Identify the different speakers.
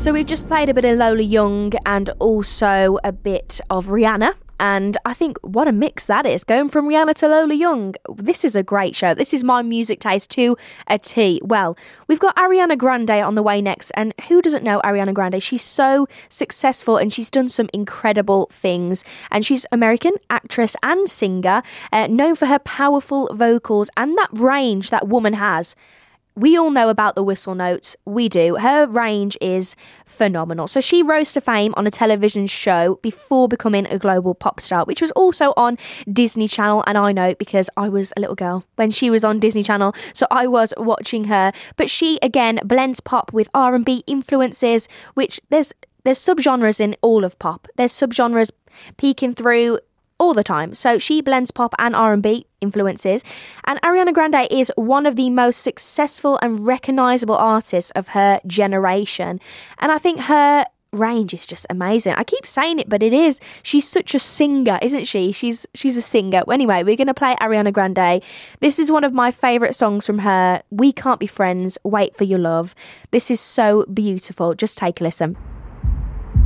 Speaker 1: So we've just played a bit of Lola Young and also a bit of Rihanna. And I think what a mix that is, going from Rihanna to Lola Young. This is a great show. This is my music taste to a T. Well, we've got Ariana Grande on the way next. And who doesn't know Ariana Grande? She's so successful and she's done some incredible things. And she's American actress and singer, known for her powerful vocals and that range that woman has. We all know about the whistle notes. We do. Her range is phenomenal. So she rose to fame on a television show before becoming a global pop star, which was also on Disney Channel. And I know because I was a little girl when she was on Disney Channel. So I was watching her. But she, again, blends pop with R&B influences, which there's subgenres in all of pop. There's subgenres peeking through all the time. So she blends pop and R&B influences. And Ariana Grande is one of the most successful and recognisable artists of her generation. And I think her range is just amazing. I keep saying it, but it is. She's such a singer, isn't she? She's a singer. Anyway, we're going to play Ariana Grande. This is one of my favourite songs from her. We Can't Be Friends, Wait for Your Love. This is so beautiful. Just take a listen.